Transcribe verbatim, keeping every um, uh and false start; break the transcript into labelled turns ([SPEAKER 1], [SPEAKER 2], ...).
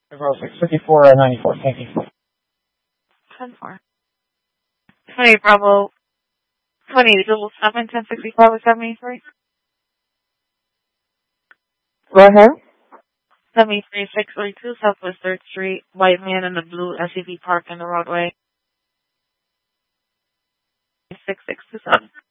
[SPEAKER 1] six fifty-four ninety-four. Thank you.
[SPEAKER 2] ten four. twenty Bravo. twenty Double seven ten sixty four with seventy-three.
[SPEAKER 3] Go ahead.
[SPEAKER 2] seventy-three six thirty-two Southwest third Street. White man in a blue S U V parked in the roadway. six six two seven.